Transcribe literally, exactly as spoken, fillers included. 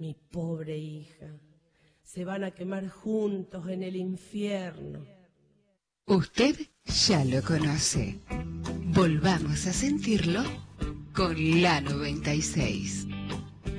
mi pobre hija. Se van a quemar juntos en el infierno. Usted ya lo conoce. Volvamos a sentirlo con la noventa y seis.